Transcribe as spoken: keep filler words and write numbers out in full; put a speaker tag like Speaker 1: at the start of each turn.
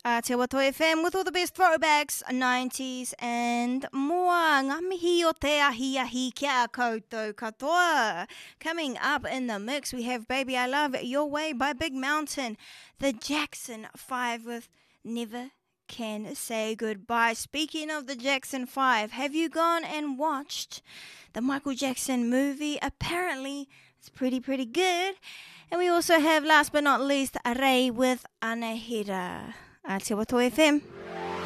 Speaker 1: Aotearoa F M with all the best throwbacks, nineties and more. Ngā mihi o te ahi ahi kia koutou katoa. Coming up in the mix, we have Baby I Love Your Way by Big Mountain. The Jackson five with Never Can Say Goodbye. Speaking of the Jackson five, have you gone and watched the Michael Jackson movie? Apparently, it's pretty, pretty good. And we also have, last but not least, Ray with Anahira. Aotearoa F M.